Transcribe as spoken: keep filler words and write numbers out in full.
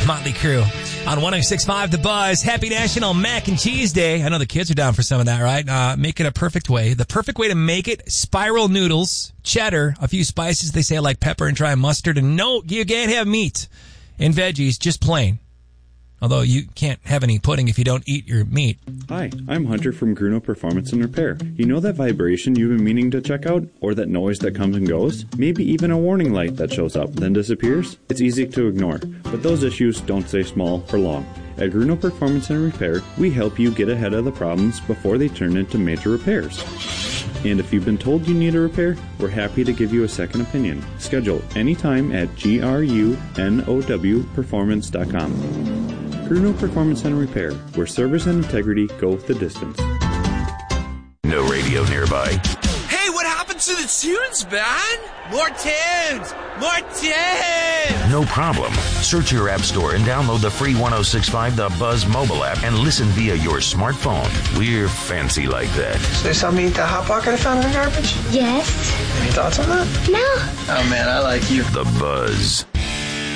Motley Crue on one oh six point five The Buzz. Happy National Mac and Cheese Day. I know the kids are down for some of that, right? Uh, make it a perfect way. The perfect way to make it, spiral noodles, cheddar, a few spices, they say, like pepper and dry mustard. And no, you can't have meat and veggies, just plain. Although you can't have any pudding if you don't eat your meat. Hi, I'm Hunter from Gruno Performance and Repair. You know that vibration you've been meaning to check out? Or that noise that comes and goes? Maybe even a warning light that shows up, then disappears? It's easy to ignore, but those issues don't stay small for long. At Gruno Performance and Repair, we help you get ahead of the problems before they turn into major repairs. And if you've been told you need a repair, we're happy to give you a second opinion. Schedule anytime at G R U N O W performance dot com. Gruno Performance and Repair, where service and integrity go the distance. No radio nearby. Hey, what happened to the tunes, man? More tunes! More tunes! No problem. Search your app store and download the free one oh six point five The Buzz mobile app and listen via your smartphone. We're fancy like that. So you saw me eat that Hot Pocket I found in the garbage? Yes. Any thoughts on that? No. Oh, man, I like you. The Buzz.